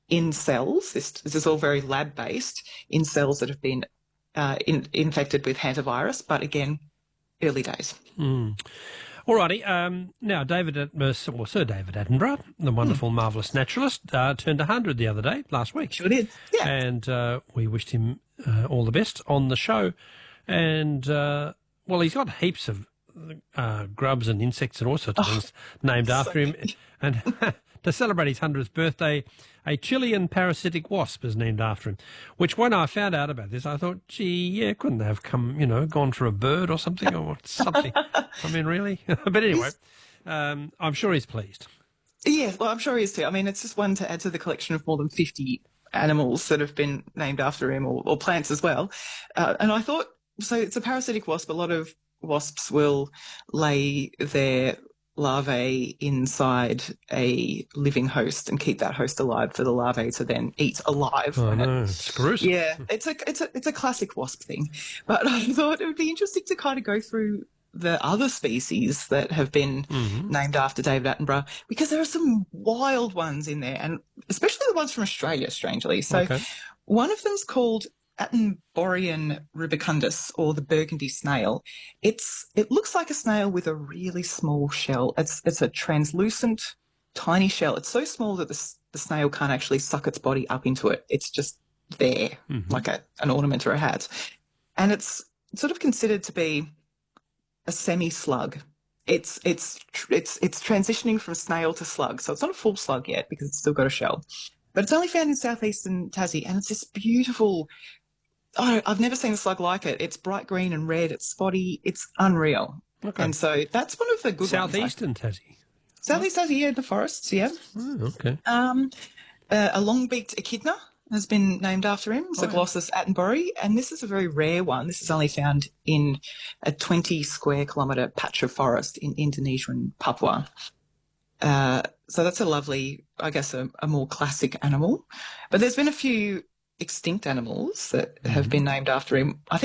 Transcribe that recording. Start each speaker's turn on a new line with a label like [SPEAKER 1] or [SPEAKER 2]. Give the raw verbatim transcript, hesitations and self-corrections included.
[SPEAKER 1] in cells. This, this is all very lab-based, in cells that have been uh, in, infected with hantavirus, but again, early days.
[SPEAKER 2] Mm. All righty. Um, now, David, At- well, Sir David Attenborough, the wonderful, mm. marvellous naturalist, uh, turned one hundred the other day, last week.
[SPEAKER 1] Sure did, yeah.
[SPEAKER 2] And uh, we wished him uh, all the best on the show. And, uh, well, he's got heaps of uh, grubs and insects and all sorts of oh, things named so after him. And to celebrate his hundredth birthday, a Chilean parasitic wasp is named after him, which when I found out about this, I thought, gee, yeah, couldn't they have come, you know, gone for a bird or something or something? I mean, really? But anyway, um, I'm sure he's pleased.
[SPEAKER 1] Yeah, well, I'm sure he is too. I mean, it's just one to add to the collection of more than fifty animals that have been named after him, or, or plants as well. Uh, and I thought, so it's a parasitic wasp. A lot of wasps will lay their larvae inside a living host and keep that host alive for the larvae to then eat alive.
[SPEAKER 2] Oh, no, it's gruesome.
[SPEAKER 1] Yeah, it's a, it's a, it's a classic wasp thing. But I thought it would be interesting to kind of go through the other species that have been mm-hmm. named after David Attenborough, because there are some wild ones in there, and especially the ones from Australia, strangely. So okay. one of them's called Attenborian rubicundus, or the burgundy snail. It's it looks like a snail with a really small shell. It's it's a translucent, tiny shell. It's so small that the, the snail can't actually suck its body up into it. It's just there, mm-hmm. like a, an ornament or a hat. And it's sort of considered to be a semi-slug. It's it's it's it's transitioning from snail to slug. So it's not a full slug yet because it's still got a shell. But it's only found in southeastern Tassie, and it's this beautiful. Oh, I've never seen a slug like it. It's bright green and red. It's spotty. It's unreal. Okay. And so that's one of the good
[SPEAKER 2] southeastern
[SPEAKER 1] ones.
[SPEAKER 2] Tassie.
[SPEAKER 1] Southeast Tassie, yeah, the forests, yeah.
[SPEAKER 2] Oh, okay.
[SPEAKER 1] Um, uh, a long-beaked echidna has been named after him, Zyglossys attenboroughi, and this is a very rare one. This is only found in a twenty square kilometre patch of forest in Indonesia and Papua. Uh, so that's a lovely, I guess, a, a more classic animal. But there's been a few extinct animals that have been named after him. I think